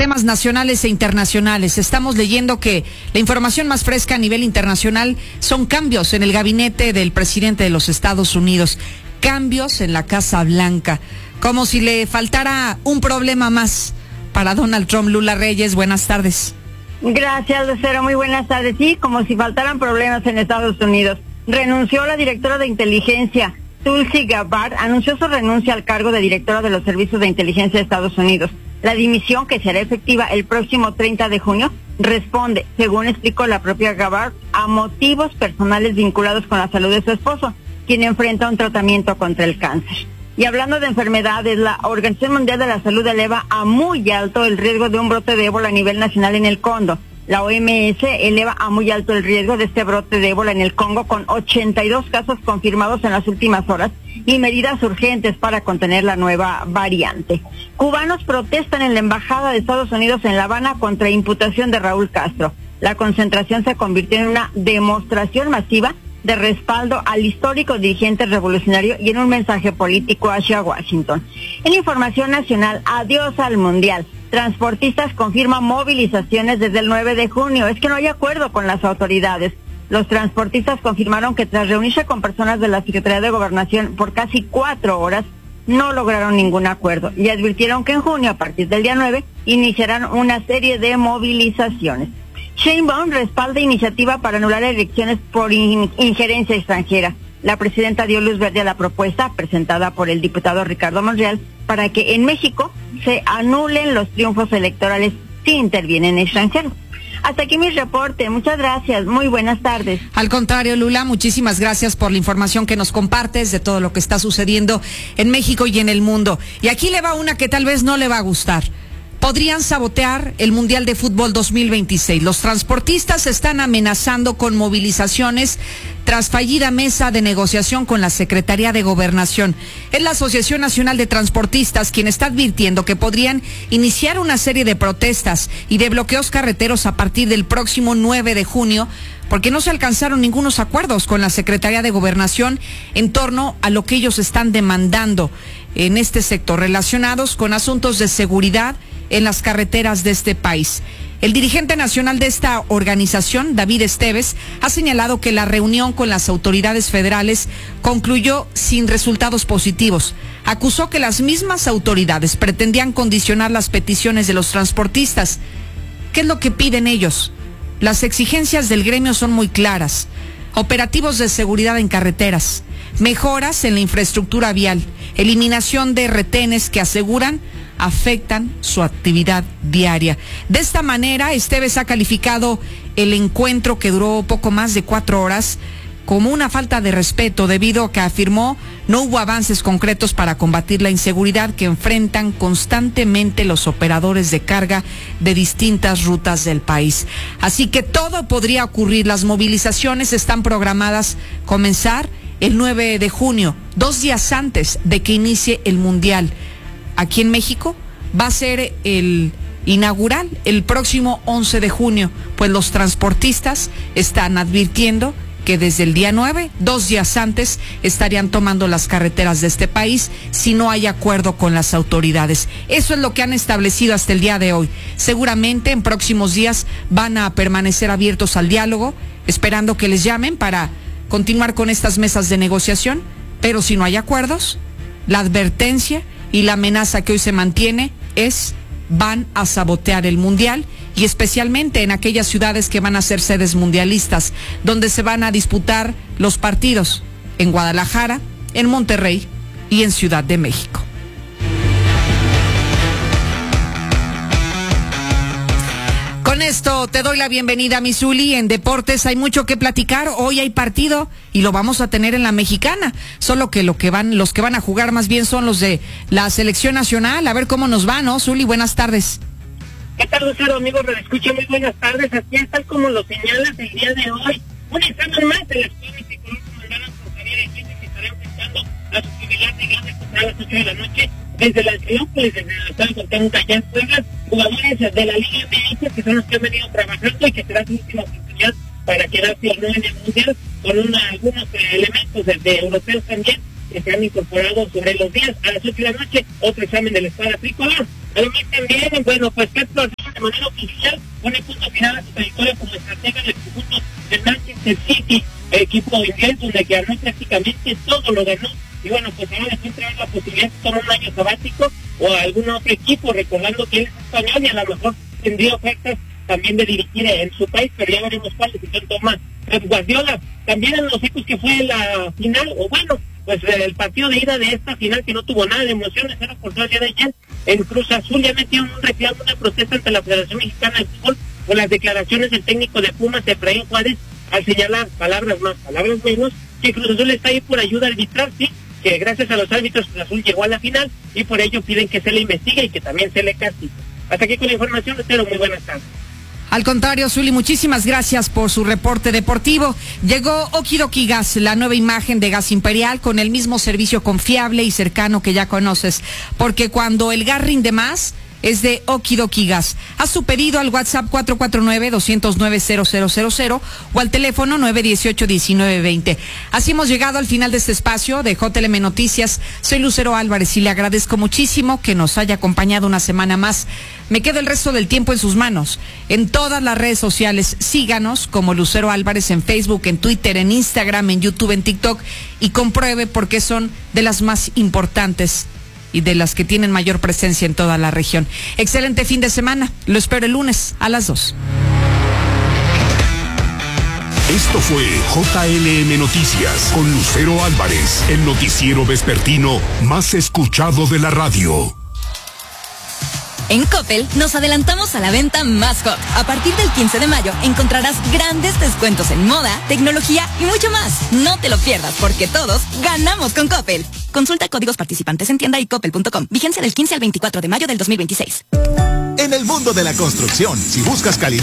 temas nacionales e internacionales. Estamos leyendo que la información más fresca a nivel internacional son cambios en el gabinete del presidente de los Estados Unidos, cambios en la Casa Blanca, como si le faltara un problema más para Donald Trump. Lula Reyes, buenas tardes. Gracias, Lucero, muy buenas tardes. Sí, como si faltaran problemas en Estados Unidos. Renunció la directora de inteligencia, Tulsi Gabbard, anunció su renuncia al cargo de directora de los servicios de inteligencia de Estados Unidos. La dimisión, que será efectiva el próximo 30 de junio, responde, según explicó la propia Gabbard, a motivos personales vinculados con la salud de su esposo, quien enfrenta un tratamiento contra el cáncer. Y hablando de enfermedades, la Organización Mundial de la Salud eleva a muy alto el riesgo de un brote de ébola a nivel nacional en el Congo. La OMS eleva a muy alto el riesgo de este brote de ébola en el Congo, con 82 casos confirmados en las últimas horas y medidas urgentes para contener la nueva variante. Cubanos protestan en la Embajada de Estados Unidos en La Habana contra imputación de Raúl Castro. La concentración se convirtió en una demostración masiva de respaldo al histórico dirigente revolucionario y en un mensaje político hacia Washington. En información nacional, adiós al Mundial. Transportistas confirman movilizaciones desde el 9 de junio. Es que no hay acuerdo con las autoridades. Los transportistas confirmaron que tras reunirse con personas de la Secretaría de Gobernación por casi 4 horas, no lograron ningún acuerdo y advirtieron que en junio, a partir del día 9, iniciarán una serie de movilizaciones. Sheinbaum respalda iniciativa para anular elecciones por injerencia extranjera. La presidenta dio luz verde a la propuesta presentada por el diputado Ricardo Monreal para que en México se anulen los triunfos electorales si intervienen extranjeros. Hasta aquí mi reporte. Muchas gracias. Muy buenas tardes. Al contrario, Lula, muchísimas gracias por la información que nos compartes de todo lo que está sucediendo en México y en el mundo. Y aquí le va una que tal vez no le va a gustar. Podrían sabotear el Mundial de Fútbol 2026. Los transportistas están amenazando con movilizaciones tras fallida mesa de negociación con la Secretaría de Gobernación. Es la Asociación Nacional de Transportistas quien está advirtiendo que podrían iniciar una serie de protestas y de bloqueos carreteros a partir del próximo 9 de junio, porque no se alcanzaron ningunos acuerdos con la Secretaría de Gobernación en torno a lo que ellos están demandando en este sector, relacionados con asuntos de seguridad en las carreteras de este país. El dirigente nacional de esta organización, David Esteves, ha señalado que la reunión con las autoridades federales concluyó sin resultados positivos. Acusó que las mismas autoridades pretendían condicionar las peticiones de los transportistas. ¿Qué es lo que piden ellos? Las exigencias del gremio son muy claras: operativos de seguridad en carreteras, mejoras en la infraestructura vial, eliminación de retenes que aseguran afectan su actividad diaria. De esta manera, Esteves ha calificado el encuentro, que duró poco más de 4 horas, como una falta de respeto, debido a que, afirmó, no hubo avances concretos para combatir la inseguridad que enfrentan constantemente los operadores de carga de distintas rutas del país. Así que todo podría ocurrir. Las movilizaciones están programadas comenzar el 9 de junio, 2 días antes de que inicie el Mundial. Aquí en México va a ser el inaugural el próximo 11 de junio, pues los transportistas están advirtiendo que desde el día 9, 2 días antes, estarían tomando las carreteras de este país si no hay acuerdo con las autoridades. Eso es lo que han establecido hasta el día de hoy. Seguramente en próximos días van a permanecer abiertos al diálogo, esperando que les llamen para continuar con estas mesas de negociación, pero si no hay acuerdos, la advertencia y la amenaza que hoy se mantiene es: van a sabotear el Mundial, y especialmente en aquellas ciudades que van a ser sedes mundialistas, donde se van a disputar los partidos, en Guadalajara, en Monterrey y en Ciudad de México. Con esto te doy la bienvenida, mi Zuli. En deportes hay mucho que platicar. Hoy hay partido y lo vamos a tener en la Mexicana. Solo que los que van a jugar más bien son los de la selección nacional. A ver cómo nos va, ¿no, Zuli? Buenas tardes. ¿Qué tal, Lucero, amigos? Escucha, muy buenas tardes. Así es, tal como lo señalas el día de hoy. Un examen más de la escuela que comandaron por Javier Ejido, que estará enfrentando a su similar de Grandes a las 8 de la noche. Desde la Angelópolis, desde el estado de Contenta, allá en Puebla, jugadores de la Liga MX, que son los que han venido trabajando y que será su última oportunidad para quedarse o no en el Mundial, con algunos elementos de europeos también, que se han incorporado sobre los días. A las 8 de la noche, otro examen de la escuadra tricolor. Además también, bueno, pues Pep Guardiola de manera oficial pone punto final a su trayectoria como estratega del conjunto de Manchester City, equipo inglés donde ganó prácticamente todo, lo ganó. Y bueno, pues ahora dejó entregar la posibilidad de tomar un año sabático o a algún otro equipo, recordando que él es español y a lo mejor tendría ofertas también de dirigir en su país, pero ya veremos cuál decisión toma Pep Guardiola. También en los ecos que fue la final, o bueno, pues el partido de ida de esta final que no tuvo nada de emociones, era por todo el día de ayer en Cruz Azul. Ya metieron un reclamo, una protesta ante la Federación Mexicana de Fútbol por las declaraciones del técnico de Pumas, Efraín Juárez, al señalar, palabras más, palabras menos, que Cruz Azul está ahí por ayuda arbitral, sí, que gracias a los árbitros Cruz Azul llegó a la final y por ello piden que se le investigue y que también se le castigue. Hasta aquí con la información, espero muy buenas tardes. Al contrario, Zuli, muchísimas gracias por su reporte deportivo. Llegó Okidoki Gas, la nueva imagen de Gas Imperial, con el mismo servicio confiable y cercano que ya conoces. Porque cuando el gas rinde más, es de Okidoki Gas. Haz su pedido al WhatsApp 449-209-0000 o al teléfono 918-1920. Así hemos llegado al final de este espacio de JLM Noticias. Soy Lucero Álvarez y le agradezco muchísimo que nos haya acompañado una semana más. Me quedo el resto del tiempo en sus manos. En todas las redes sociales, síganos como Lucero Álvarez en Facebook, en Twitter, en Instagram, en YouTube, en TikTok y compruebe por qué son de las más importantes y de las que tienen mayor presencia en toda la región. Excelente fin de semana. Lo espero el lunes a las 2. Esto fue JLM Noticias con Lucero Álvarez, el noticiero vespertino más escuchado de la radio. En Coppel nos adelantamos a la venta más hot. A partir del 15 de mayo encontrarás grandes descuentos en moda, tecnología y mucho más. No te lo pierdas porque todos ganamos con Coppel. Consulta códigos participantes en tienda y coppel.com. Vigencia del 15 al 24 de mayo del 2026. En el mundo de la construcción, si buscas calidad